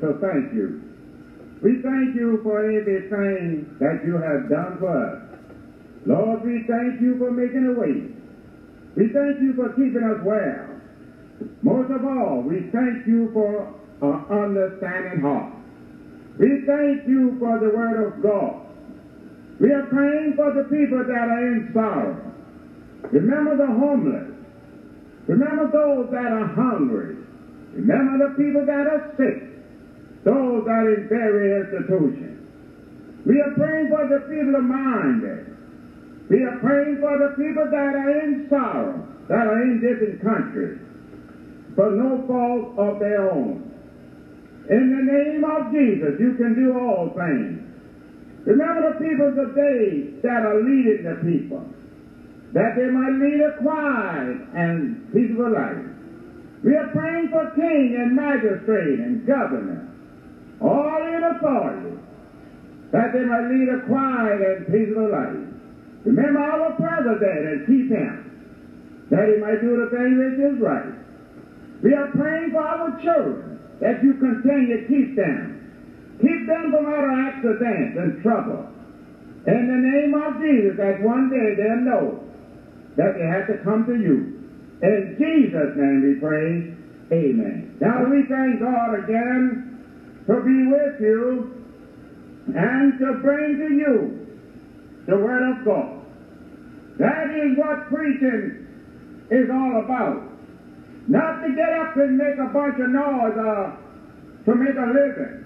to thank you. We thank you for everything that you have done for us. Lord, we thank you for making a way. We thank you for keeping us well. Most of all, we thank you for an understanding heart. We thank you for the word of God. We are praying for the people that are in sorrow. Remember the homeless. Remember those that are hungry. Remember the people that are sick. Those that are in various institutions. We are praying for the feeble-minded. We are praying for the people that are in sorrow, that are in different countries, for no fault of their own. In the name of Jesus, you can do all things. Remember the people today that are leading the people, that they might lead a quiet and peaceful life. We are praying for king and magistrate and governor, all in authority, that they might lead a quiet and peaceful life. Remember our president and keep him, that he might do the thing which is right. We are praying for our children, that you continue to keep them. Keep them from other accidents and trouble. In the name of Jesus, that one day they'll know that they have to come to you. In Jesus' name we pray. Amen. Now we thank God again to be with you and to bring to you the Word of God. That is what preaching is all about. Not to get up and make a bunch of noise or to make a living,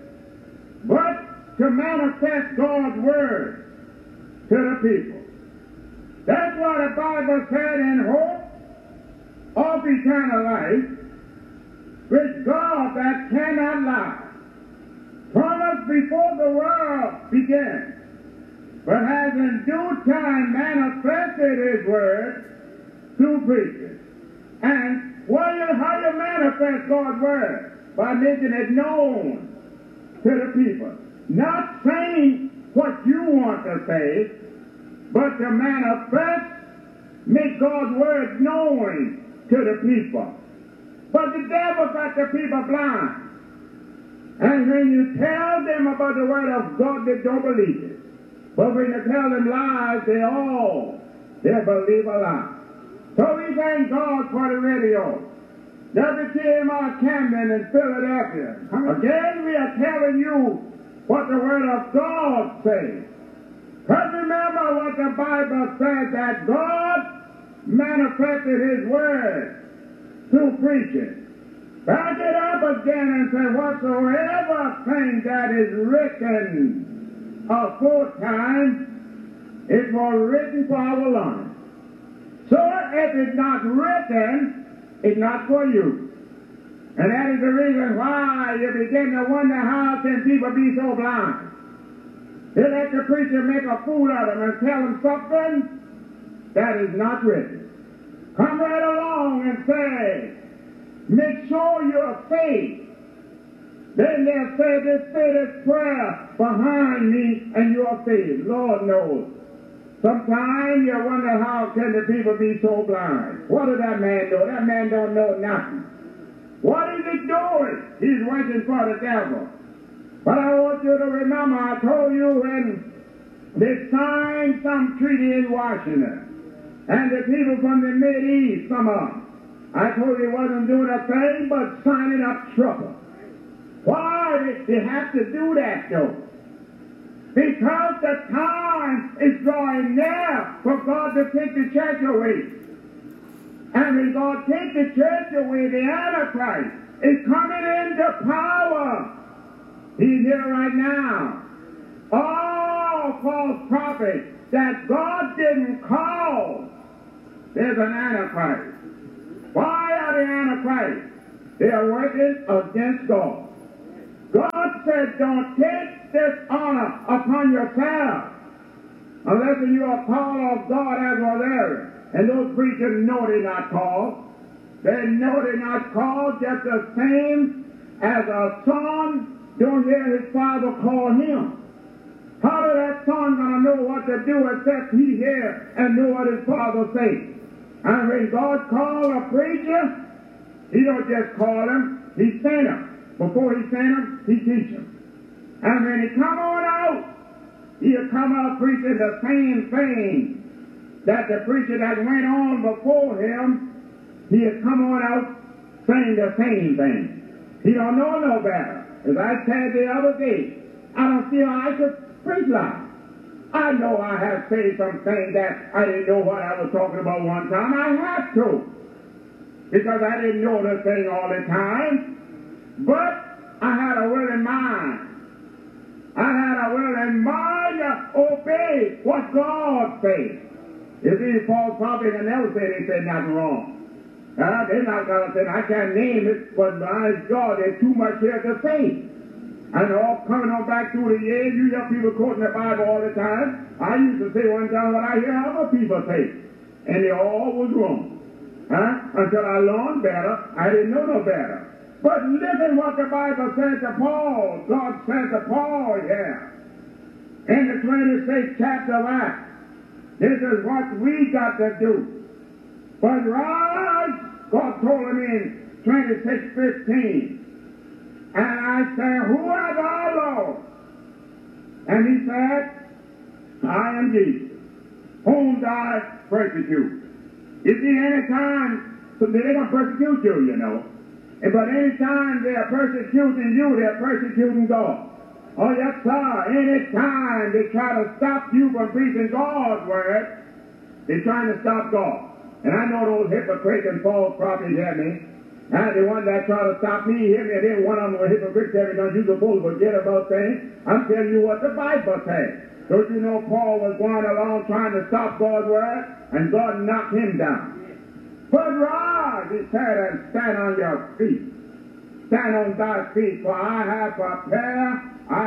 but to manifest God's Word to the people. That's what the Bible said in hope of eternal life, which God that cannot lie promised before the world began, but has in due time manifested His Word through preaching. And how you manifest God's Word? By making it known to the people. Not saying what you want to say, but to manifest, make God's Word known to the people. But the devil got the people blind. And when you tell them about the Word of God, they don't believe it. But when you tell them lies, they'll believe a lie. So we thank God for the radio. WTMR Camden in Philadelphia. Again, we are telling you what the Word of God says. But remember what the Bible says, that God manifested His Word through preaching. Back it up again and say, whatsoever thing that is written aforetime, it was written for our learning. So if it's not written, it's not for you. And that is the reason why you begin to wonder how can people be so blind. They let the preacher make a fool out of them and tell them something that is not written. Come right along and say, make sure you're saved. Then they'll say this prayer behind me and you're saved. Lord knows. Sometimes you wonder how can the people be so blind. What does that man do? That man don't know nothing. What is he doing? He's working for the devil. But I want you to remember, I told you when they signed some treaty in Washington, and the people from the Mideast, some of them, I told you wasn't doing a thing but signing up trouble. Why did they have to do that, though? Because the time is drawing near for God to take the church away. And when God takes the church away, the Antichrist is coming into power. He's here right now. All false prophets that God didn't call, there's an Antichrist. Why are the Antichrist? They are working against God. God said, don't take this honor upon yourself unless you are called of God as was Aaron. And those preachers know they're not called. They know they're not called, just the same as a son don't hear his father call him. How is that son going to know what to do except he hear and know what his father says? And when God calls a preacher, he don't just call him, he sent him. Before he sent him, he teach him. And when he come on out, he'll come out preaching the same thing that the preacher that went on before him, he'll come on out saying the same thing. He don't know no better. As I said the other day, I don't see how I could preach like. I know I have said some things that I didn't know what I was talking about one time. I have to. Because I didn't know the thing all the time. But I had a willing mind. I had a willing mind to obey what God said. If these false prophets can never say they said nothing wrong. They're not going to say, I can't name it, but my God, there's too much here to say. And all coming on back through the years, you hear people quoting the Bible all the time. I used to say one time what I hear other people say. And they all was wrong. Until I learned better, I didn't know no better. But listen what the Bible says to Paul. God says to Paul here. In the 26th chapter of Acts. This is what we got to do. But rise, God told him in 26:15. And I said, who art thou, Lord? And he said, I am Jesus, whom thou persecute. You see, anytime, so they're going to persecute you, you know. But anytime they're persecuting you, they're persecuting God. Oh, yes, sir. Anytime they try to stop you from preaching God's word, they're trying to stop God. And I know those hypocrites and false prophets hear me. And the one that try to stop me, hear me, and then one of them was hypocrites, tell me, don't you supposed to forget about things. I'm telling you what the Bible says. Don't you know Paul was going along trying to stop God's word, and God knocked him down. But rise, he said, and stand on your feet. Stand on thy feet, for I have prepared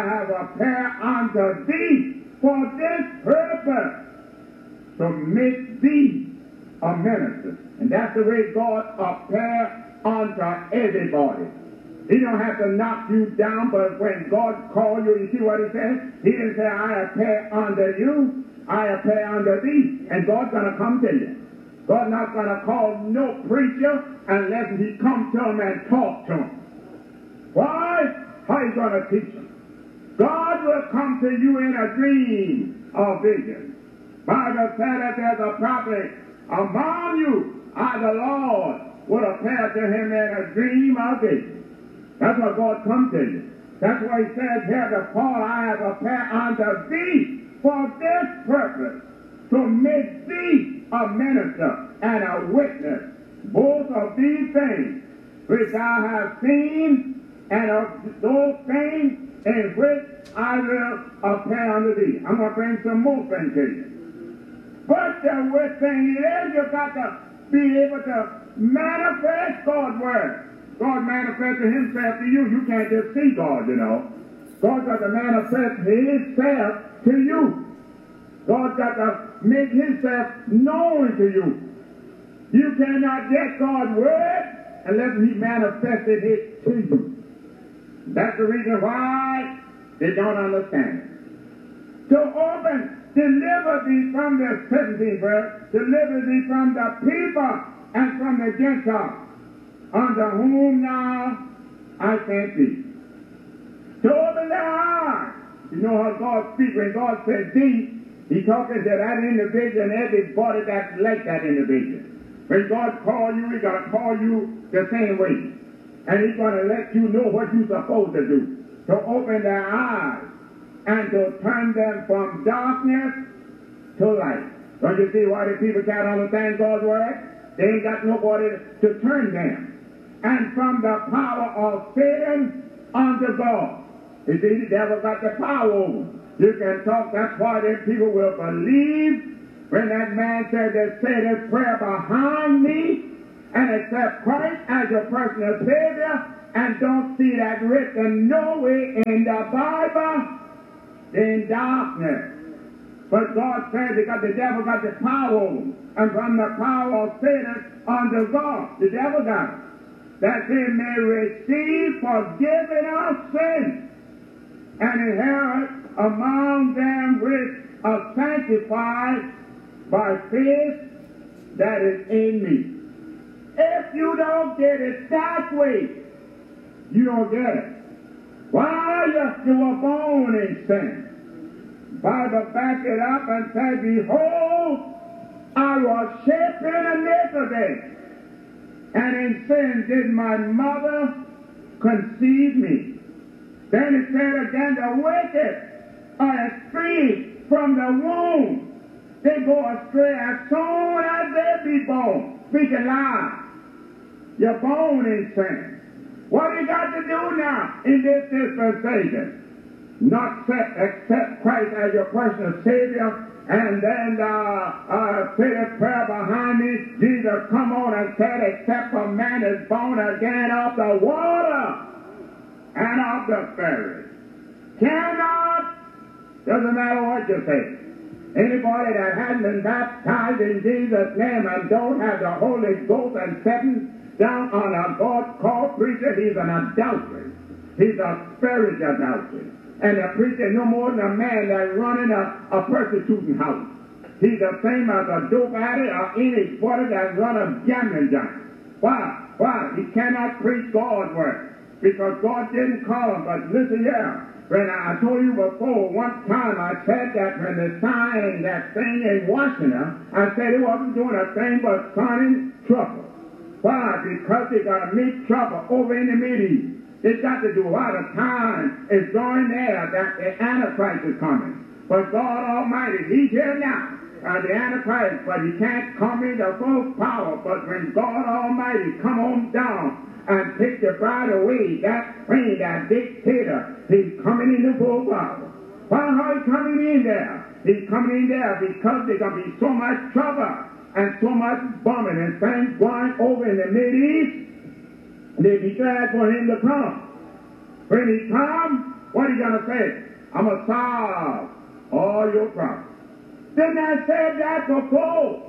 unto thee for this purpose, to make thee a minister. And that's the way God prepared unto everybody. He don't have to knock you down, but when God called you, you see what he said? He didn't say, I appear unto you, I appear unto thee. And God's going to come to you. God's not going to call no preacher unless he comes to him and talk to him. Why? How are you going to teach him? God will come to you in a dream or vision. Bible said that there's a prophet among you, I the Lord would appear to him in a dream or vision. That's what God comes to you. That's why he says here to Paul, I have appeared unto thee for this purpose, to make thee a minister and a witness, both of these things which I have seen, and of those things in which I will appear unto thee. I'm going to bring some more things to you. But the worst thing is, you've got to be able to manifest God's word. God manifested himself to you. You can't just see God, you know. God's got to manifest himself to you. God's got to make himself known to you. You cannot get God's word unless he manifested it to you. That's the reason why they don't understand it. To open, deliver thee from the 17th verse, deliver thee from the people and from the Gentiles, unto whom now I sent thee. To open their eyes. You know how God speaks. When God says thee, he talking to that individual and everybody that's like that individual. When God calls you, he's going to call you the same way. And he's going to let you know what you're supposed to do. To open their eyes and to turn them from darkness to light. Don't you see why the people can't understand God's word? They ain't got nobody to turn them. And from the power of Satan unto God. You see, the devil got the power over them. You can talk, that's why them people will believe when that man said they say this prayer behind me and accept Christ as your personal Savior and don't see that written nowhere in the Bible, they're in darkness. But God said because the devil got the power over them. And from the power of Satan unto God, the devil got it. That they may receive forgiveness of sin and inherit among them which are sanctified by faith that is in me. If you don't get it that way, You don't get it. Why you were born in sin. Bible backed it up and said, behold, I was shaped in iniquity, and in sin did my mother conceive me. Then it said again, the wicked are astray from the womb. They go astray as soon as they be born. Speaking lies. You're born in sin. What you got to do now in this dispensation? Not accept Christ as your personal Savior and then say the prayer behind me. Jesus come on and said, except a man is born again of the water and of the Spirit. Cannot, doesn't matter what you say. Anybody that hasn't been baptized in Jesus' name and don't have the Holy Ghost and sitting down on a God-called preacher, he's an adulterer. He's a spiritual adulterer. And the preacher no more than a man that's running a prostituting house. He's the same as a dope addict or any brother that run a gambling joint. Why? Why? He cannot preach God's word. Because God didn't call him. But listen here. When I told you before, one time I said that when they signed that thing in Washington, I said it wasn't doing a thing but signing trouble. Why? Because they're going to meet trouble over in the Mideast. They got to do a lot of time. It's going there that the Antichrist is coming. But God Almighty, he's here now. The Antichrist, but he can't come in the full power. But when God Almighty come on down and take the bride away, that queen, that dictator, he's coming in the full power. Why are he coming in there? He's coming in there because there's going to be so much trouble and so much bombing and things going over in the Mideast. They'd be glad for him to come. When he comes, what are you going to say? I'm going to solve all your problems. Didn't I say that before?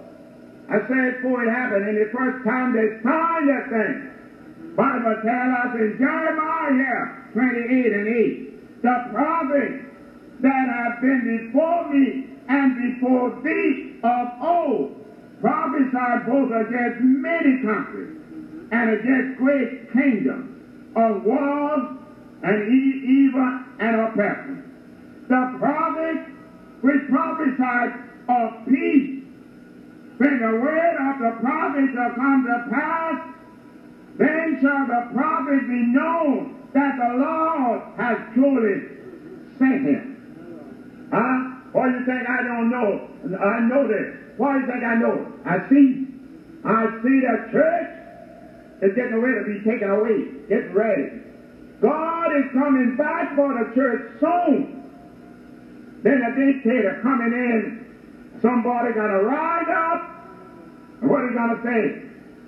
I said it before it happened. And the first time they signed that thing, Bible tells us in Jeremiah here, 28 and 8, the prophets that have been before me and before thee of old prophesied both against many countries and against great kingdoms of wars and evil and oppression. The prophets which prophesied of peace, when the word of the prophet shall come to pass, then shall the prophet be known that the Lord has truly sent him. Huh? What do you think I don't know? I know this. What do you think I know? I see the church is getting ready to be taken away. Get ready. God is coming back for the church soon. Then a dictator coming in, somebody gonna rise up, and what are you gonna say?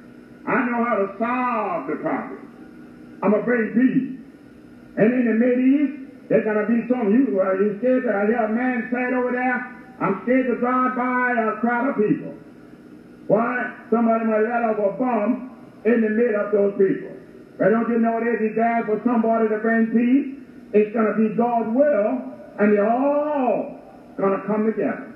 I know how to solve the problem. I'm gonna bring peace. And in the Mideast, there's gonna be some you scared that I hear a man say over there, I'm scared to drive by a crowd of people. Why? Somebody might let off a bomb in the middle of those people. But don't you know there's a desire for somebody to bring peace? It's going to be God's will, and they're all going to come together.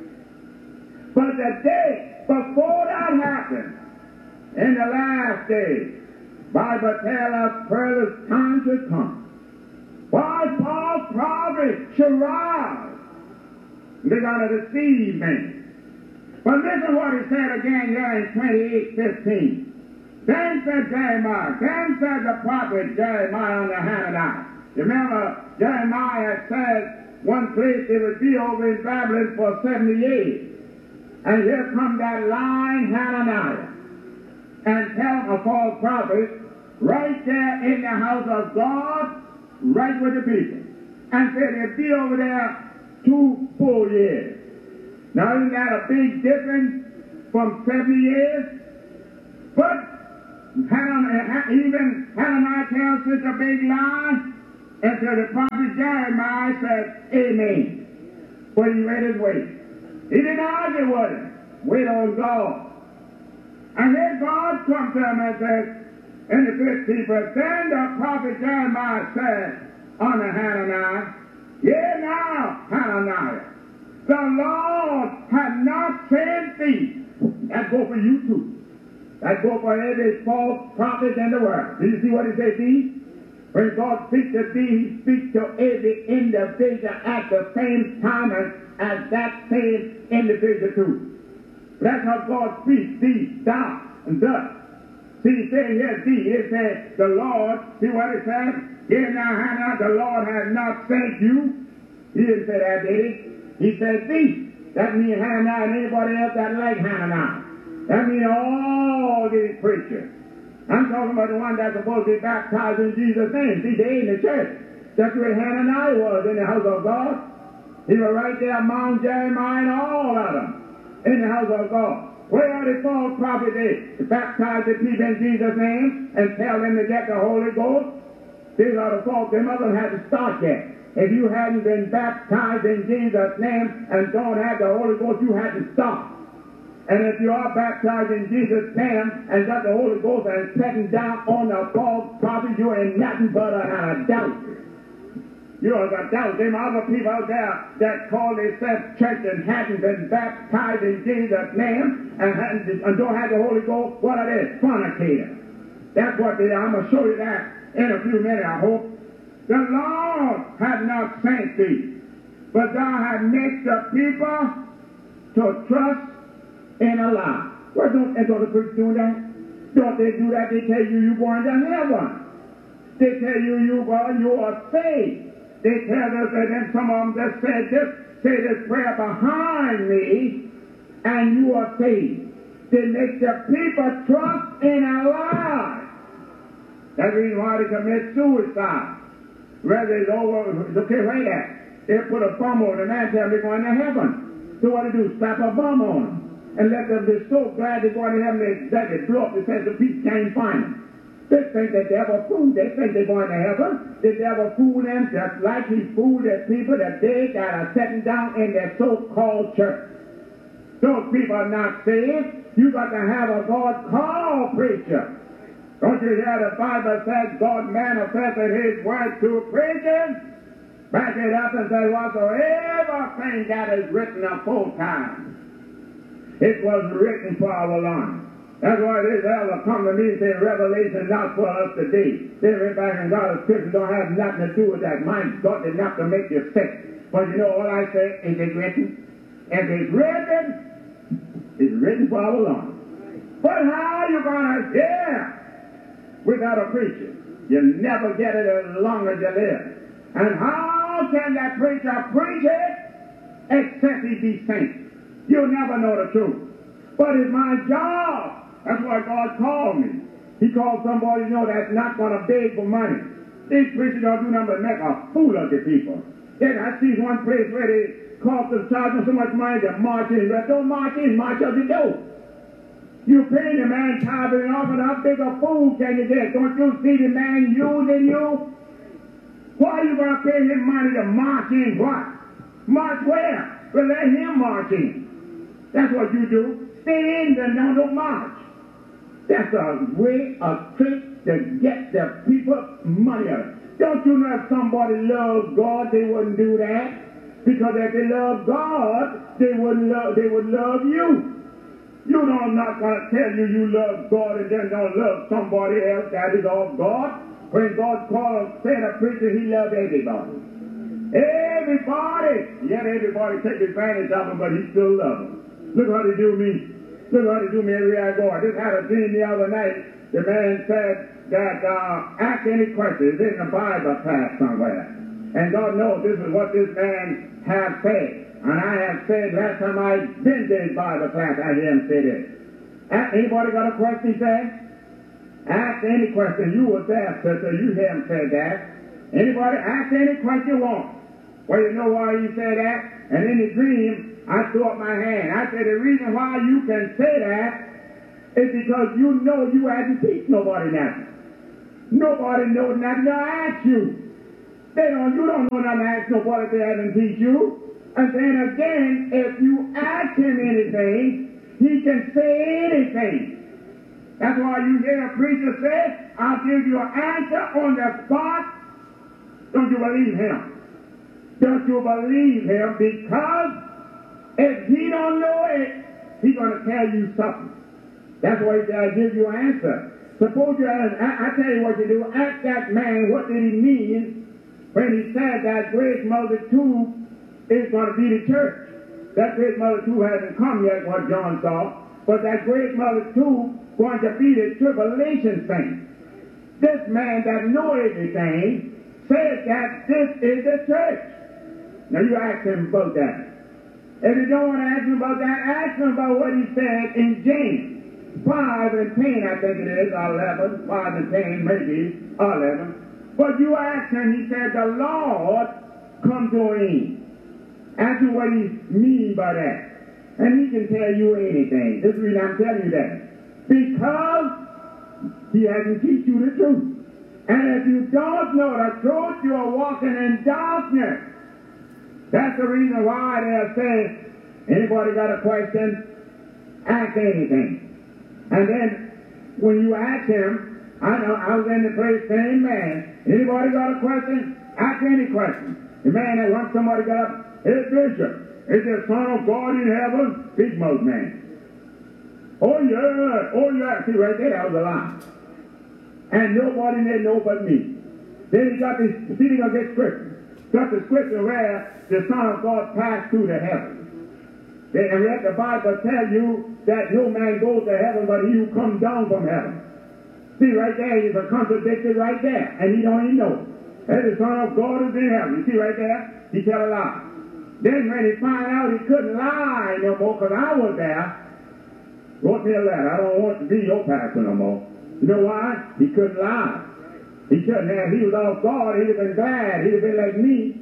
But the day before that happens, in the last days, Bible tells us further time should come. Why false prophets should rise? They're going to deceive men. But listen what he said again here in 28:15. Then said Jeremiah, then said the prophet Jeremiah unto Hananiah. You remember Jeremiah had said one place it would be over in Babylon for 70 years. And here come that lying Hananiah and tell a false prophet right there in the house of God, right with the people. And said he'd be over there 2 full years. Now isn't that a big difference from 70 years? But even Hananiah tells such a big lie, and so the prophet Jeremiah said, amen. But he read his way. He didn't argue with him. Wait on God. And then God comes to him and says, in the 15th verse, then the prophet Jeremiah said unto Hananiah, yea now, Hananiah, the Lord hath not sent thee. That go for you too. That go for every false prophet in the world. Do you see what he said, thee? When God speaks to thee, he speaks to every individual at the same time as that same individual too. That's how God speaks, thee, thou, and thus. See, he said here, thee, it said, the Lord, see what it says? Here now, Hannah, the Lord has not sent you. He didn't say that, did he? He said thee. That means Hannah and anybody else that like Hannah now. That means all these preachers. I'm talking about the one that's supposed to be baptized in Jesus' name. See, they in the church. That's where Hananiah was in the house of God. He was right there among Jeremiah and all of them in the house of God. Where are the false prophets? They baptize the people in Jesus' name and tell them to get the Holy Ghost. These are the false. They must have had to start yet. If you hadn't been baptized in Jesus' name and don't have the Holy Ghost, you had to stop. And if you are baptized in Jesus' name and got the Holy Ghost and sitting down on the false prophet, you ain't nothing but an adulterer. You are a doubt. Them other people out there that call themselves church and hadn't been baptized in Jesus' name and don't have the Holy Ghost, what are they? Fornicators. That's what they are. I'm going to show you that in a few minutes, I hope. The Lord hath not sent thee, but thou hast made the people to trust in a lie. Well, don't the preachers do that? Don't they do that? They tell you you're going to heaven. They tell you you are saved. They tell us, and then some of them just say this prayer behind me, and you are saved. They make the people trust in a lie. That's the reason why they commit suicide. Whether it's okay, wait at. They put a bum on the man, tell them they're going to heaven. So what they do? Slap a bum on them. And let them be so glad they're going to heaven that they blow up the sense of peace can't find them. They think the devil fooled. They think they're going to heaven. The devil fooled them just like he fooled the people that are sitting down in their so-called church. Those people are not saved. You got to have a God-called preacher. Don't you hear the Bible says God manifested his word to preachers? Back it up and say, whatsoever thing that is written aforetime, it was written for our learning. That's why this elder come to me and say, Revelation not for us today. They went back and got a scripture, don't have nothing to do with that. Mine's got enough to make you sick. But you know what I say? Is it written? If it's written for our learning. But how are you going to hear without a preacher? You'll never get it as long as you live. And how can that preacher preach it except he be sent? You'll never know the truth. But it's my job. That's why God called me. He called somebody, that's not going to beg for money. These preachers don't do nothing but make a fool of the people. Then I see one place where they cost them, charge them so much money to march in. But don't march in, march out the door. You pay the man tithing and offering, how big a fool can you get? Don't you see the man using you? Why are you going to pay him money to march in what? March where? Well, let him march in. That's what you do. Stay in and don't march. That's a way, a trick to get the people money out of it. Don't you know if somebody loves God, they wouldn't do that? Because if they love God, they would love you. You know I'm not going to tell you love God and then don't love somebody else that is of God. When God called a preacher, he loved everybody. Everybody! Yet everybody take advantage of him, but he still loves them. Look how they do me. Look how they do me everywhere I go. I just had a dream the other night. The man said that ask any questions. It's in the Bible class somewhere. And God knows this is what this man has said. And I have said last time I been to his Bible class, I hear him say this. Anybody got a question, he said? Ask any question. You was there, sister. You hear him say that. Anybody ask any question you want. Well, you know why he said that? And in the dream, I threw up my hand. I said, the reason why you can say that is because you know you hadn't teach nobody nothing. Nobody knows nothing to ask you. You don't know nothing to ask nobody they haven't teach you. And then again, if you ask him anything, he can say anything. That's why you hear a preacher say, I'll give you an answer on the spot. Don't you believe him? Don't you believe him? Because if he don't know it, he's going to tell you something. That's why he said, I'll give you an answer. Suppose you ask, I tell you what you do, ask that man what did he mean when he said that great multitude is going to be the church. That great multitude hasn't come yet, what John saw, but that great multitude going to be the tribulation saints. This man that know everything said that this is the church. Now you ask him about that. If you don't want to ask him about that, ask him about what he said in James 5 and 10, I think it is, 11, 5 and 10, maybe 11. But you ask him, he said, the Lord come to an end. Ask him what he means by that. And he can tell you anything. This is the reason I'm telling you that. Because he hasn't teach you the truth. And if you don't know the truth, you are walking in darkness. That's the reason why they'll say, anybody got a question? Ask anything. And then when you ask him, I was in the place saying, man, anybody got a question? Ask any question. The man that once somebody got up, hey, Bishop, is the Son of God in heaven? Big mouth man. Oh yeah. See, right there, that was a lie. And nobody there know but me. Then he got this, see, he got this scripture. Got the scripture where the Son of God passed through the heavens. And let the Bible tell you that no man goes to heaven but he who comes down from heaven. See, right there, he's a contradicted right there. And he don't even know. And the Son of God is in heaven. You see right there? He tell a lie. Then when he find out he couldn't lie no more, because I was there, wrote me a letter. I don't want to be your pastor no more. You know why? He couldn't lie. He couldn't have. He was of God. He'd have been glad. He'd have been like me,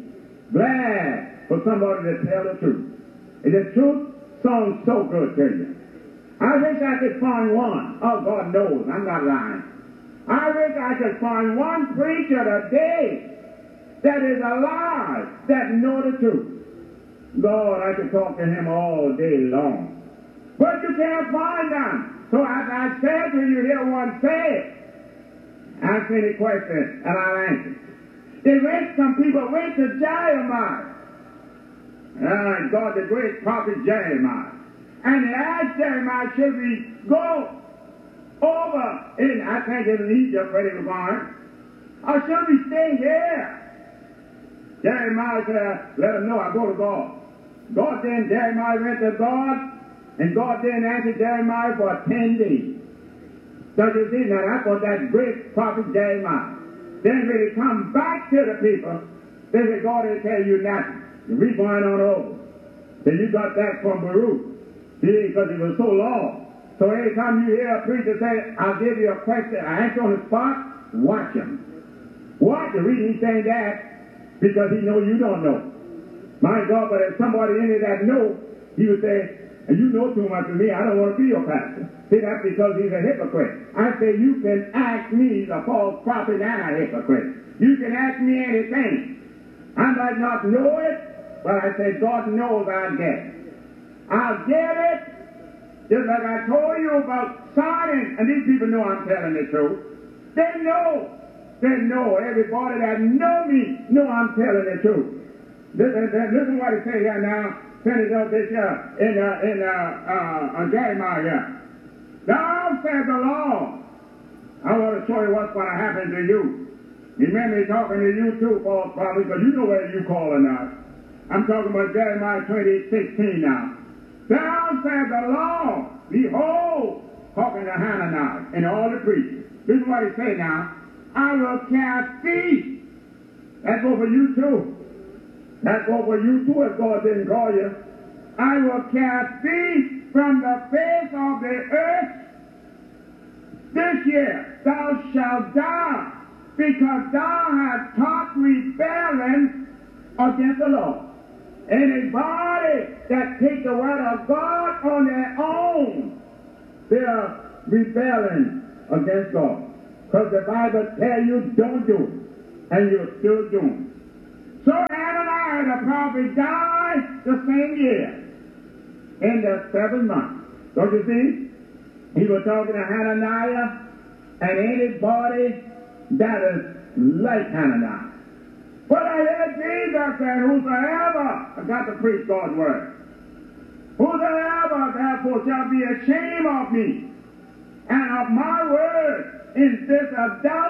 glad for somebody to tell the truth. And the truth sounds so good to you. I wish I could find one. Oh, God knows, I'm not lying. I wish I could find one preacher today that is alive, that know the truth. Lord, I could talk to him all day long. But you can't find them. So as I said to you, hear one say it. Ask any question, and I'll answer. Some people went to Jeremiah. God, the great prophet Jeremiah. And they asked Jeremiah, should we go over in, I think it was Egypt where they were going, or should we stay here? Jeremiah said, let them know I go to God. God then, Jeremiah went to God, and God then answered Jeremiah for 10 days. So you see, now that's what that great prophet Jeremiah. Then when he come back to the people, they said, God will tell you nothing. You read going on over. Then you got that from Baruch. See, because it was so long. So every time you hear a preacher say, I'll give you a question, I answer on the spot, watch him. Watch the reason he's saying that, because he know you don't know. My God, but if somebody in it that know, he would say, and you know too much of me, I don't want to be your pastor. See, that's because he's a hypocrite. I say, you can ask me, the false prophet, and a hypocrite. You can ask me anything. I might not know it, but I say, God knows I'll get it. I'll get it, just like I told you about signing, and these people know I'm telling the truth. They know. Everybody that know me know I'm telling the truth. Listen what he say here now. Finish up this here in Jeremiah here. Thou said the Lord. I want to show you what's going to happen to you. Remember me talking to you too, false prophet, because you know whether you call or not. I'm talking about Jeremiah 20:16 now. Thou said the Lord, behold, talking to Hananiah and all the priests. This is what he say now. I will cast thee. That's over you too. That's over you too if God didn't call you. I will cast thee from the face of the earth. This year thou shalt die, because thou hast taught rebellion against the Lord. Anybody that takes the word of God on their own, they are rebelling against God. Because the Bible tells you don't do it, and you're still doing it. So Hananiah the prophet died the same year, in the 7th month. Don't you see? He was talking to Hananiah and anybody that is like Hananiah. But I heard Jesus say, whosoever, I got to preach God's word, whosoever therefore shall be ashamed of me and of my word instead of doubt